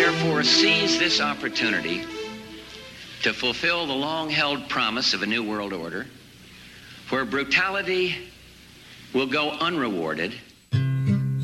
therefore seize this opportunity to fulfill the long-held promise of a new world order where brutality will go unrewarded